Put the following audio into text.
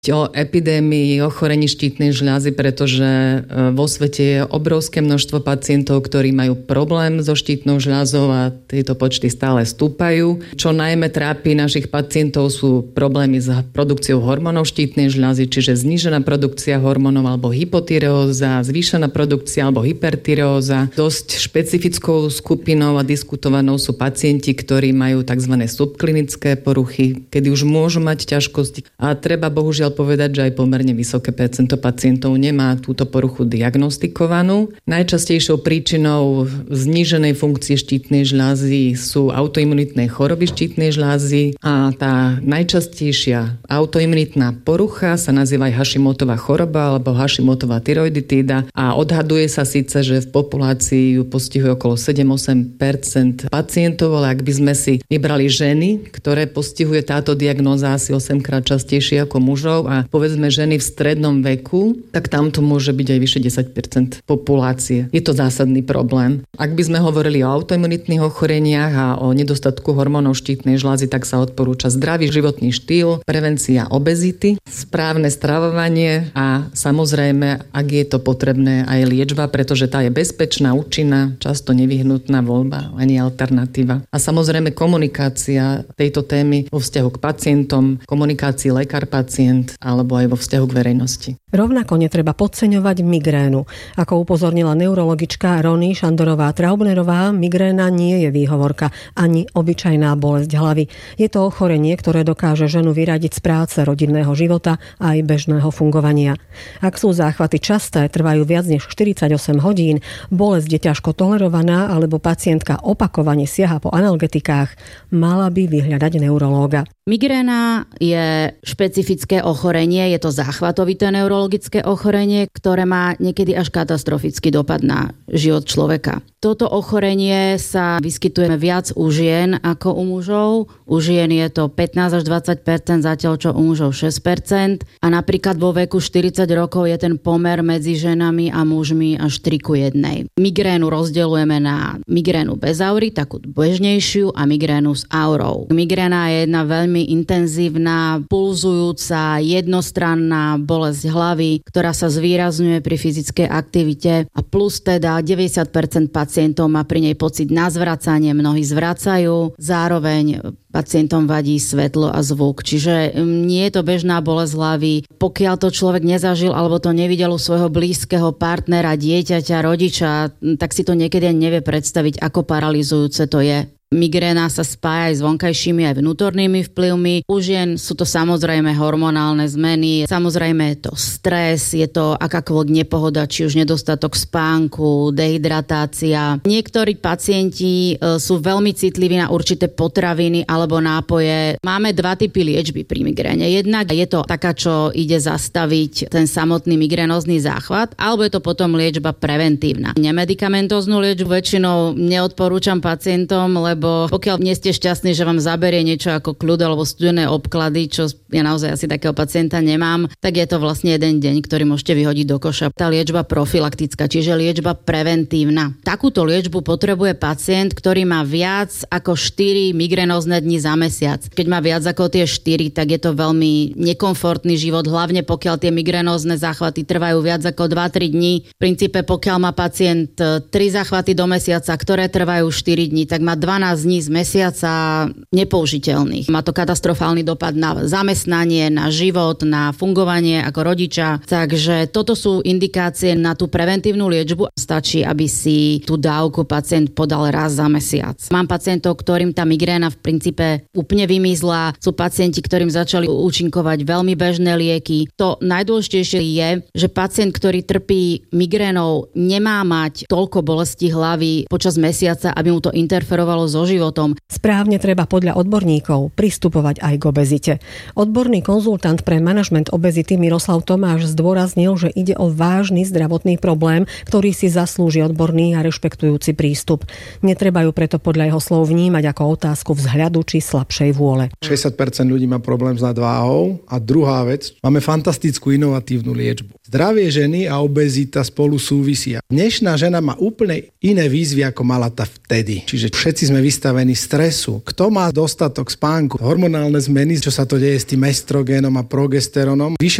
o epidémii ochorení štítnej žľazy, pretože vo svete je obrovské množstvo pacientov, ktorí majú problém so štítnou žľazou a tieto počty stále stúpajú. Čo najmä trápi našich pacientov sú problémy s produkciou hormónov štítnej žľazy, čiže znížená produkcia hormónov alebo hypotyreóza, zvýšená produkcia alebo hypertyreóza. Dosť špecifickou skupinou a diskutovanou sú pacienti, ktorí majú tzv. Subklinické poruchy, kedy už môžu mať ťažkosti. A treba bohužiaľ povedať, že aj pomerne vysoké percento pacientov nemá túto poruchu diagnostikovanú. Najčastejšou príčinou zníženej funkcie štítnej žľazy sú autoimunitné choroby štítnej žľazy a tá najčastejšia autoimunitná porucha sa nazýva aj Hashimotová choroba alebo Hashimotová tyroiditída a odhaduje sa síce, že v populácii ju postihuje okolo 7-8% pacientov, ale ak by sme si vybrali ženy, ktoré postihuje táto diagnóza asi 8-krát častejšie ako mužov a povedzme ženy v strednom veku, tak tam to môže byť aj vyše 10% populácie. Je to zásadný problém. Ak by sme hovorili o autoimunitných ochoreniach a o nedostatku hormónov štítnej žľazy, tak sa odporúča zdravý životný štýl, prevencia obezity, správne stravovanie a samozrejme, ak je to potrebné, aj liečba, pretože tá je bezpečná, účinná, často nevyhnutná voľba, ani alternatíva. A samozrejme komunikácia tejto témy vo vzťahu k pacientom, komunikácii lekár-pacient alebo aj vo vzťahu k verejnosti. Rovnako netreba podceňovať migrénu. Ako upozornila neurologička Roni Šandorová-Traubnerová, migréna nie je výhovorka ani obyčajná bolesť hlavy. Je to ochorenie, ktoré dokáže ženu vyradiť z práce, rodinného života a aj bežného fungovania. Ak sú záchvaty časté, trvajú viac než 48 hodín, bolesť je ťažko tolerovaná alebo pacientka opakovane siaha po analgetikách, mala by vyhľadať neurológa. Migréna je špecifické ochorenie, je to záchvatovité neurologické ochorenie, ktoré má niekedy až katastrofický dopad na život človeka. Toto ochorenie sa vyskytuje viac u žien ako u mužov. U žien je to 15 až 20%, zatiaľ čo u mužov 6%. A napríklad vo veku 40 rokov je ten pomer medzi ženami a mužmi až 3:1. Migrénu rozdeľujeme na migrénu bez aury, takú bežnejšiu, a migrénu s aurou. Migréna je jedna veľmi intenzívna, pulzujúca, jednostranná bolesť hlavy, ktorá sa zvýrazňuje pri fyzickej aktivite a plus teda 90% pacientov má pri nej pocit na zvracanie, mnohí zvracajú, zároveň pacientom vadí svetlo a zvuk. Čiže nie je to bežná bolesť hlavy. Pokiaľ to človek nezažil alebo to nevidel u svojho blízkeho partnera, dieťaťa, rodiča, tak si to niekedy nevie predstaviť, ako paralyzujúce to je. Migréna sa spája aj s vonkajšími aj vnútornými vplyvmi. U žien sú to samozrejme hormonálne zmeny, samozrejme je to stres, je to akákoľvek nepohoda, či už nedostatok spánku, dehydratácia. Niektorí pacienti sú veľmi citliví na určité potraviny alebo nápoje. Máme dva typy liečby pri migréne. Jednak je to taká, čo ide zastaviť ten samotný migrénózny záchvat, alebo je to potom liečba preventívna. Nemedikamentóznu liečbu väčšinou neodporúčam pacientom, lebo pokiaľ nie ste šťastní, že vám zaberie niečo ako kľud alebo studené obklady, čo ja naozaj asi takého pacienta nemám, tak je to vlastne jeden deň, ktorý môžete vyhodiť do koša. Tá liečba profilaktická, čiže liečba preventívna. Takúto liečbu potrebuje pacient, ktorý má viac ako 4 migrénózne dni za mesiac. Keď má viac ako tie 4, tak je to veľmi nekomfortný život, hlavne pokiaľ tie migrénózne záchvaty trvajú viac ako 2-3 dní. V princípe, pokiaľ má pacient 3 záchvaty do mesiaca, ktoré trvajú 4 dní, tak má 12 dní z mesiaca nepoužiteľných. Má to katastrofálny dopad na zamestnanie, na život, na fungovanie ako rodiča. Takže toto sú indikácie na tú preventívnu liečbu. Stačí, aby si tú dávku pacient podal raz za mesiac. Mám pacientov, ktorým tá migréna v princípe úplne vymizla. Sú pacienti, ktorým začali účinkovať veľmi bežné lieky. To najdôležitejšie je, že pacient, ktorý trpí migrénou, nemá mať toľko bolesti hlavy počas mesiaca, aby mu to interferovalo so životom. Správne treba podľa odborníkov pristupovať aj k obezite. Odborný konzultant pre manažment obezity Miroslav Tomáš zdôraznil, že ide o vážny zdravotný problém, ktorý si zaslúži odborný a rešpektujúci prístup. Netreba ju preto podľa jeho slov vnímať ako otázku vzhľadu či slabšej vôle. 60% ľudí má problém s nadváhou a druhá vec, máme fantastickú inovatívnu liečbu. Zdravie ženy a obezita spolu súvisia. Dnešná žena má úplne iné výzvy, ako mala tá vtedy. Čiže všetci sme vystavení stresu. Kto má dostatok spánku, hormonálne zmeny, čo sa to deje s tým estrogénom a progesterónom,